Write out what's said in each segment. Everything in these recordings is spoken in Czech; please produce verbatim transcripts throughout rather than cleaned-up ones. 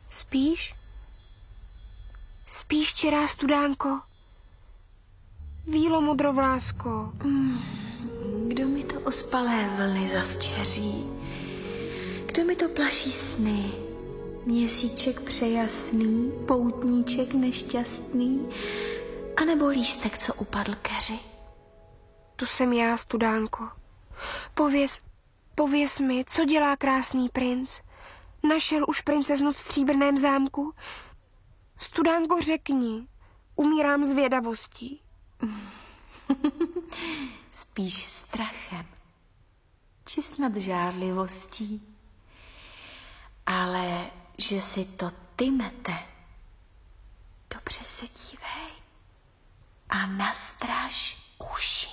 Spíš? Spíš, čirá studánko? Vílo modrovlásko. Mm, kdo mi to ospalé vlny zasčeří? Kdo mi to plaší sny? Měsíček přejasný, poutníček nešťastný, anebo lístek, co upadl keři? To jsem já, studánko. Pověz, pověz mi, co dělá krásný princ? Našel už princeznu v stříbrném zámku? Studánko, řekni, umírám zvědavostí. Spíš strachem, či snad žárlivostí. Ale že si to ty, Mete, dobře se dívej a nastráž uši.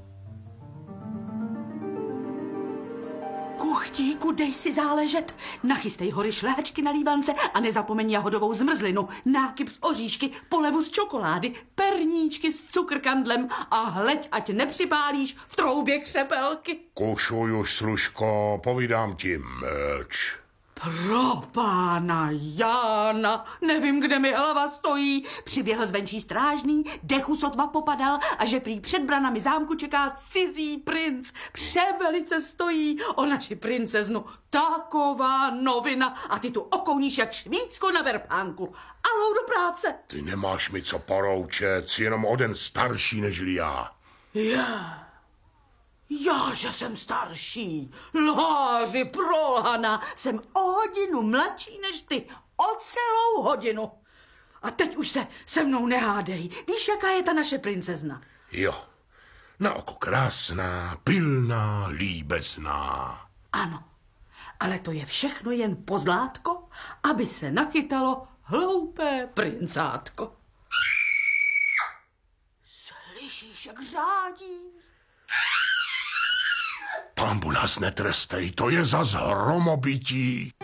Kuchtíku, dej si záležet. Nachystej hory šlehačky na líbance a nezapomeň jahodovou zmrzlinu, nákyp z oříšky, polevu z čokolády, perníčky s cukrkandlem a hleď, ať nepřipálíš v troubě křepelky. Kušuj už, služko, povídám ti, mlč. Pro pána Jána, nevím, kde mi hlava stojí. Přiběhl zvenčí strážný, dechu sotva popadal a že prý před branami zámku čeká cizí princ. Převelice stojí o naši princeznu. Taková novina a ty tu okouníš jak švícko na verpánku. Alou do práce. Ty nemáš mi co poroučet, jsi jenom o den starší nežli já. Já. Já, že jsem starší, lháři prolhaná, jsem o hodinu mladší než ty, o celou hodinu. A teď už se se mnou nehádej, víš, jaká je ta naše princezna? Jo, na oko krásná, pilná, líbezná. Ano, ale to je všechno jen pozlátko, aby se nachytalo hloupé princátko. Slyšíš, jak řádí? Pánbu nás netrestej, to je za hromobytí.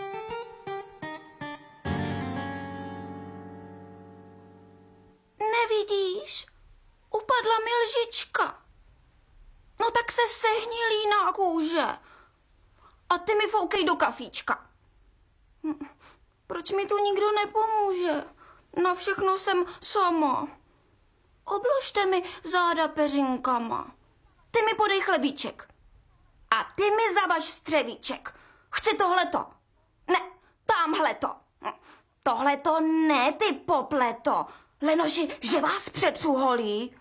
Nevidíš? Upadla mi lžička. No tak se sehni, líná kůže. A ty mi foukej do kafíčka. Proč mi tu nikdo nepomůže? Na všechno jsem sama. Obložte mi záda peřinkama. Ty mi podej chlebíček. A ty mi zavaž střevíček. Chci tohleto. Ne, tamhleto. Tohleto ne, ty popleto. Lenoži, že vás přetřu holí.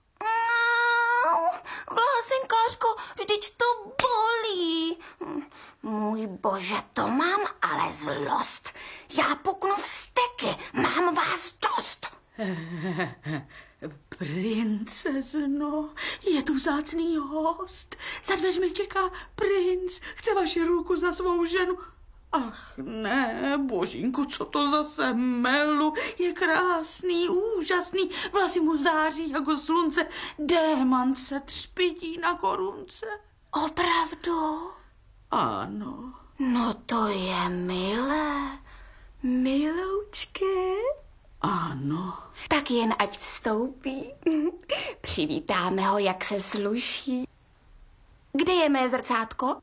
Vlásenkářko, vždyť to bolí. Můj bože, to mám ale zlost. Já puknu vzteky, mám vás dost. Princezno, je tu vzácný host. Za dveřmi čeká princ. Chce vaši ruku za svou ženu. Ach ne, božínku, co to zase melu. Je krásný, úžasný. Vlasy mu září jako slunce. Démant se třpití na korunce. Opravdu? Ano. No to je milé. Miloučky. Ano. Tak jen ať vstoupí. Přivítáme ho, jak se sluší. Kde je mé zrcátko?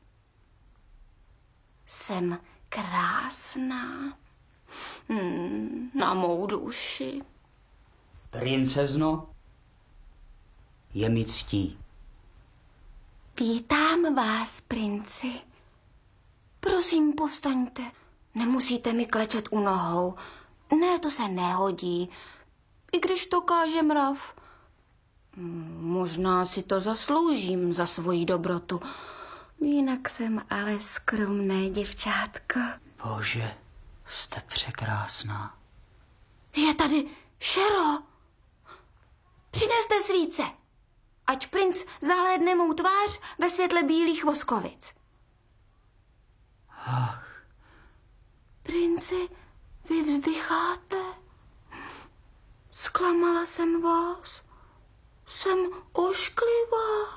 Jsem krásná. Hmm, na mou duši. Princezno, je mi ctí. Vítám vás, princi. Prosím, povstaňte. Nemusíte mi klečet u nohou. Ne, to se nehodí. I když to káže mrav. Možná si to zasloužím za svoji dobrotu. Jinak jsem ale skromné děvčátko. Bože, jste překrásná. Je tady Šero. Přineste svíce, ať princ zahlédne mou tvář ve světle bílých voskovic. Ach. Princi, vy vzdycháte. Zklamala jsem vás. Jsem ošklivá.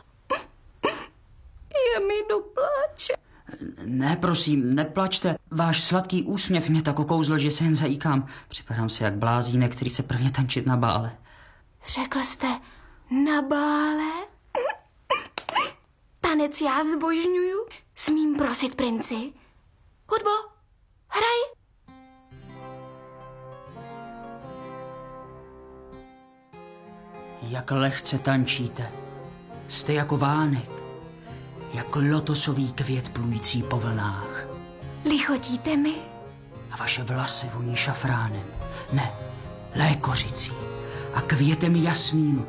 Je mi do pláče. Ne, prosím, neplačte. Váš sladký úsměv mě tak okouzl, že se jen zajíkám. Připadám si jak blázínek, který se prvně tančit na bále. Řekl jste na bále? Tanec já zbožňuju. Smím prosit, princi? Hudbo, hraj. Jak lehce tančíte. Jste jako vánek, jako lotosový květ plující po vlnách. Lichotíte mi? A vaše vlasy voní šafránem. Ne, lékořicí a květem jasmím.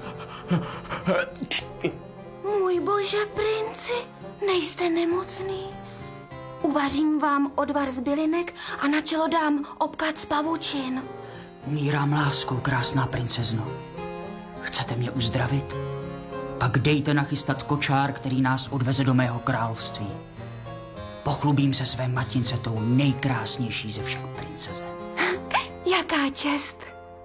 Můj bože, princi, nejste nemocný? Uvařím vám odvar z bylinek a na čelo dám obklad z pavučin. Umírám láskou, krásná princezno. Chcete mě uzdravit? Pak dejte nachystat kočár, který nás odveze do mého království. Pochlubím se své matince tou nejkrásnější ze všech princezen. Jaká čest!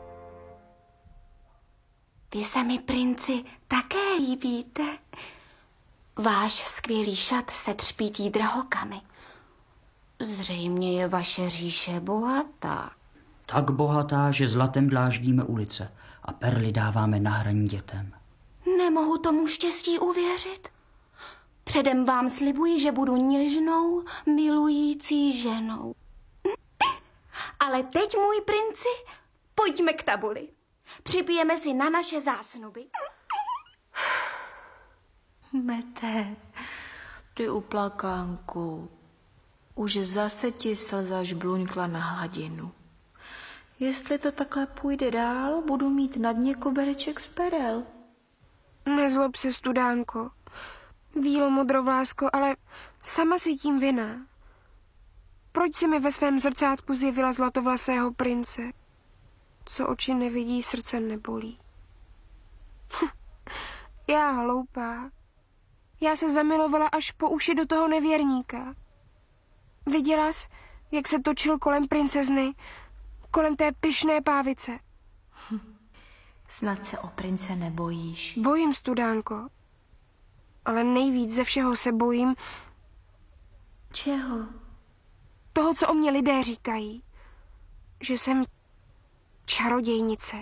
Vy se mi, princi, také líbíte. Váš skvělý šat se třpítí drahokamy. Zřejmě je vaše říše bohatá. Tak bohatá, že zlatem dláždíme ulice a perly dáváme na hraní dětem. Nemohu tomu štěstí uvěřit. Předem vám slibuji, že budu něžnou, milující ženou. Ale teď, můj princi, pojďme k tabuli. Připijeme si na naše zásnuby. Mete, ty uplakánku, už zase ti slza žbluňkla na hladinu. Jestli to takhle půjde dál, budu mít na dně kobereček z perel. Nezlob se, studánko. Vílo modrovlásko, ale sama si tím vinná. Proč si mi ve svém zrcátku zjevila zlatovlasého prince? Co oči nevidí, srdce nebolí. Já hloupá. Já se zamilovala až po uši do toho nevěrníka. Viděla jsi, jak se točil kolem princezny, kolem té pyšné pávice. Snad se o prince nebojíš. Bojím, studánko. Ale nejvíc ze všeho se bojím Čeho? toho, co o mě lidé říkají. Že jsem čarodějnice.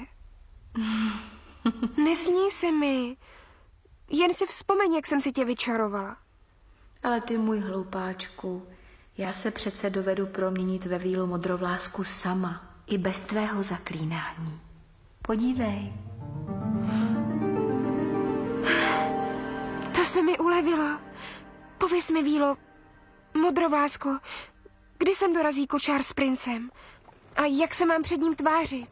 Nesmí se mi. Jen si vzpomeň, jak jsem si tě vyčarovala. Ale ty, můj hloupáčku, já se přece dovedu proměnit ve vílu modrovlásku sama, i bez tvého zaklínání. Podívej. To se mi ulevilo. Pověz mi, Vílo, modrovlásko, kdy sem dorazí kočár s princem? A jak se mám před ním tvářit?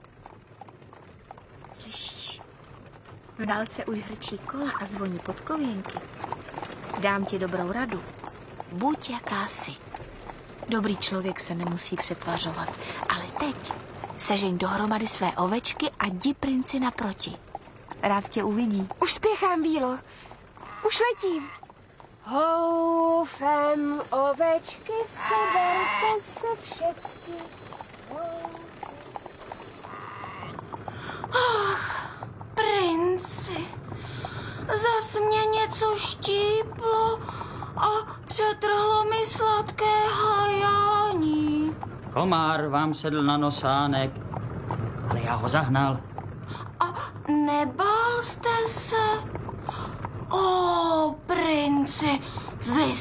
Slyšíš? V dálce už hrčí kola a zvoní podkověnky. Dám ti dobrou radu. Buď jaká jsi. Dobrý člověk se nemusí přetvařovat, ale teď sežeň dohromady své ovečky a jdi princi naproti. Rád tě uvidí. Už spěchám, Vílo. Už letím. Houfem, ovečky, seberte se všecky. Princi, zas mě něco štíplo a přetrhlo mi sladké hajání. Komár vám sedl na nosánek, ale já ho zahnal. A nebál jste se? O, princi, vy